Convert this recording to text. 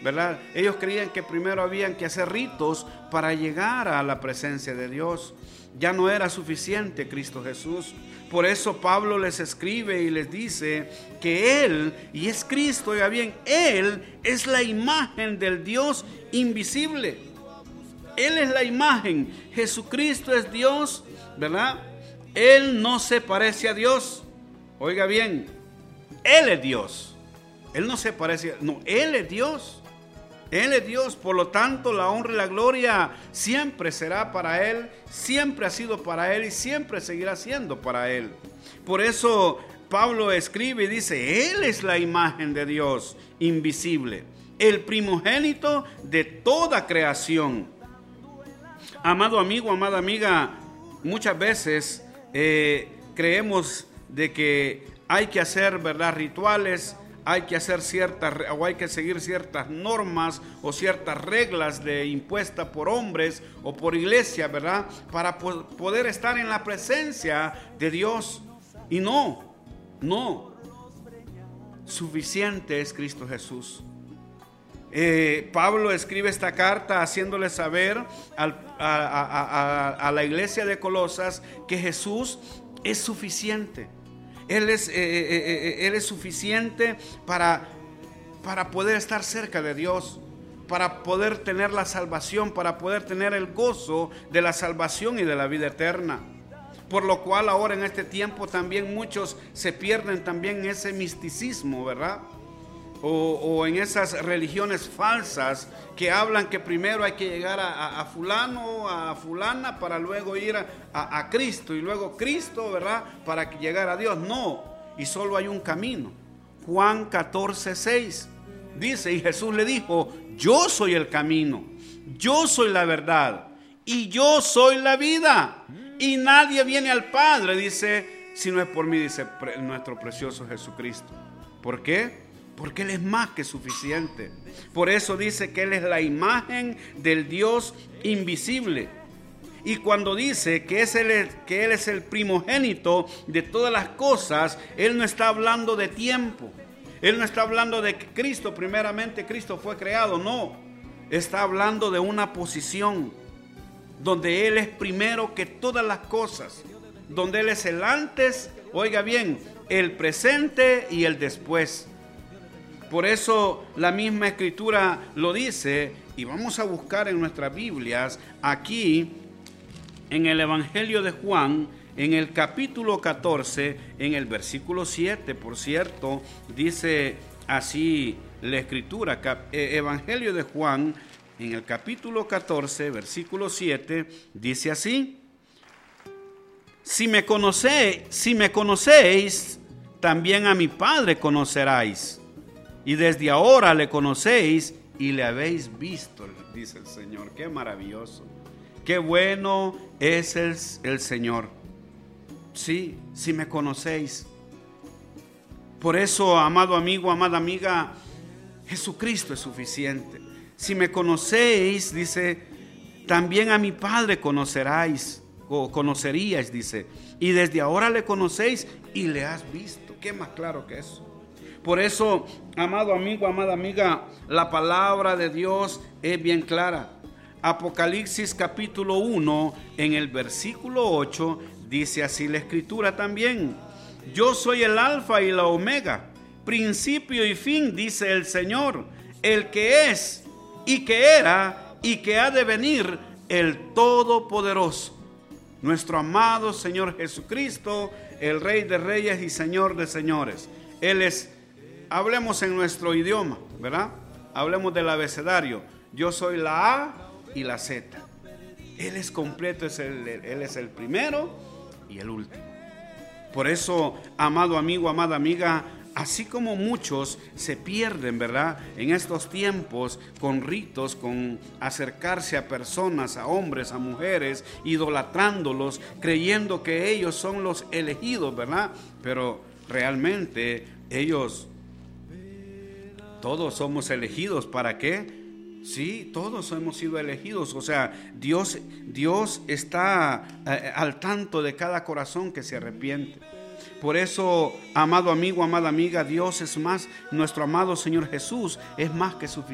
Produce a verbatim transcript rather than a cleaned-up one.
¿verdad? Ellos creían que primero habían que hacer ritos para llegar a la presencia de Dios. Ya no era suficiente Cristo Jesús. Por eso Pablo les escribe y les dice que Él, y es Cristo, oiga bien, Él es la imagen del Dios invisible. Él es la imagen. Jesucristo es Dios, ¿verdad? Él no se parece a Dios. Oiga bien, Él es Dios. Él no se parece, no, Él es Dios. Él es Dios, por lo tanto la honra y la gloria siempre será para Él, siempre ha sido para Él y siempre seguirá siendo para Él. Por eso Pablo escribe y dice, Él es la imagen de Dios invisible, el primogénito de toda creación. Amado amigo, amada amiga, muchas veces eh, creemos de que hay que hacer, ¿verdad?, rituales, hay que hacer ciertas o hay que seguir ciertas normas o ciertas reglas de impuestas por hombres o por iglesia, ¿verdad?, para po- poder estar en la presencia de Dios. Y no, no, suficiente es Cristo Jesús. Eh, Pablo escribe esta carta haciéndole saber al, a, a, a, a la iglesia de Colosas que Jesús es suficiente. Él es, eh, eh, eh, Él es suficiente para, para poder estar cerca de Dios, para poder tener la salvación, para poder tener el gozo de la salvación y de la vida eterna. Por lo cual ahora en este tiempo también muchos se pierden también en ese misticismo, ¿verdad? O, o en esas religiones falsas que hablan que primero hay que llegar a, a, a fulano, a fulana, para luego ir a, a, a Cristo, y luego Cristo, ¿verdad?, para llegar a Dios. No, y solo hay un camino. Juan catorce, seis dice, y Jesús le dijo, yo soy el camino, yo soy la verdad, y yo soy la vida, y nadie viene al Padre, dice, si no es por mí, dice nuestro precioso Jesucristo. ¿Por qué? Porque Él es más que suficiente. Por eso dice que Él es la imagen del Dios invisible. Y cuando dice que, es él, que Él es el primogénito de todas las cosas, Él no está hablando de tiempo. Él no está hablando de que Cristo, primeramente Cristo fue creado. No, está hablando de una posición donde Él es primero que todas las cosas. Donde Él es el antes, oiga bien, el presente y el después. Por eso la misma Escritura lo dice, y vamos a buscar en nuestras Biblias, aquí en el Evangelio de Juan, en el capítulo catorce, en el versículo siete, por cierto, dice así la Escritura, Evangelio de Juan, en el capítulo catorce, versículo siete, dice así, si me conocéis, si me conocéis, también a mi Padre conoceráis. Y desde ahora le conocéis y le habéis visto, dice el Señor. Qué maravilloso, qué bueno es el, el Señor. Sí, si me conocéis. Por eso, amado amigo, amada amiga, Jesucristo es suficiente. Si me conocéis, dice, también a mi Padre conoceráis, o conoceríais, dice. Y desde ahora le conocéis y le has visto. Qué más claro que eso. Por eso, amado amigo, amada amiga, la palabra de Dios es bien clara. Apocalipsis capítulo uno, en el versículo ocho, dice así la Escritura también. Yo soy el alfa y la omega, principio y fin, dice el Señor, el que es y que era y que ha de venir, el Todopoderoso. Nuestro amado Señor Jesucristo, el Rey de Reyes y Señor de Señores. Él es, hablemos en nuestro idioma, ¿verdad? Hablemos del abecedario. Yo soy la A y la Z. Él es completo, es el, Él es el primero y el último. Por eso, amado amigo, amada amiga, así como muchos se pierden, ¿verdad?, en estos tiempos con ritos, con acercarse a personas, a hombres, a mujeres, idolatrándolos, creyendo que ellos son los elegidos, ¿verdad? Pero realmente ellos, todos somos elegidos. ¿Para qué? Sí, todos hemos sido elegidos. O sea, Dios, Dios está eh, al tanto de cada corazón que se arrepiente. Por eso, amado amigo, amada amiga, Dios es más, nuestro amado Señor Jesús es más que suficiente.